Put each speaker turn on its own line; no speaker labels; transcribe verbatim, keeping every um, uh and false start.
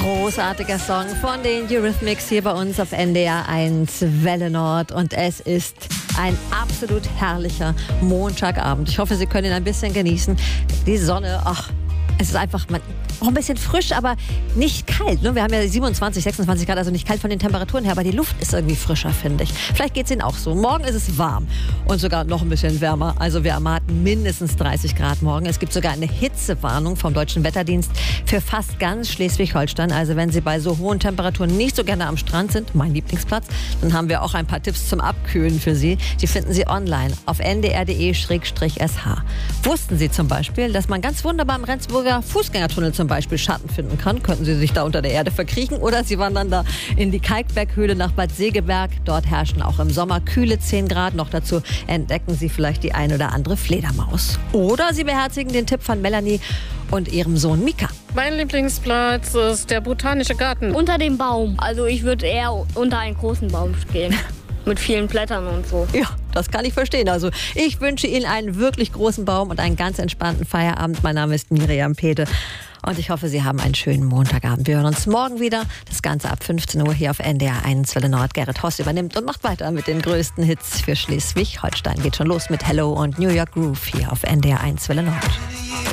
Großartiger Song von den Eurythmics hier bei uns auf N D R eins Welle Nord. Und es ist ein absolut herrlicher Montagabend. Ich hoffe, Sie können ihn ein bisschen genießen. Die Sonne, ach, es ist einfach man, auch ein bisschen frisch, aber nicht kalt. Ne? Wir haben ja siebenundzwanzig, sechsundzwanzig Grad, also nicht kalt von den Temperaturen her, aber die Luft ist irgendwie frischer, finde ich. Vielleicht geht es Ihnen auch so. Morgen ist es warm und sogar noch ein bisschen wärmer. Also wir erwarten mindestens dreißig Grad morgen. Es gibt sogar eine Hitzewarnung vom Deutschen Wetterdienst für fast ganz Schleswig-Holstein. Also wenn Sie bei so hohen Temperaturen nicht so gerne am Strand sind, mein Lieblingsplatz, dann haben wir auch ein paar Tipps zum Abkühlen für Sie. Die finden Sie online auf n d r punkt d e slash s h. Wussten Sie zum Beispiel, dass man ganz wunderbar im Rendsburger Fußgängertunnel zum Beispiel Schatten finden kann? Könnten Sie sich da unter der Erde verkriechen oder Sie wandern da in die Kalkberghöhle nach Bad Segeberg. Dort herrschen auch im Sommer kühle zehn Grad. Noch dazu entdecken Sie vielleicht die ein oder andere Fledermaus. Oder Sie beherzigen den Tipp von Melanie und ihrem Sohn Mika.
Mein Lieblingsplatz ist der Botanische Garten.
Unter dem Baum. Also ich würde eher unter einen großen Baum gehen. Mit vielen Blättern und so.
Ja, das kann ich verstehen. Also ich wünsche Ihnen einen wirklich großen Baum und einen ganz entspannten Feierabend. Mein Name ist Miriam Pede und ich hoffe, Sie haben einen schönen Montagabend. Wir hören uns morgen wieder. Das Ganze ab fünfzehn Uhr hier auf N D R eins Welle Nord. Gerrit Hoss übernimmt und macht weiter mit den größten Hits für Schleswig-Holstein. Geht schon los mit Hello und New York Groove hier auf N D R eins Welle Nord.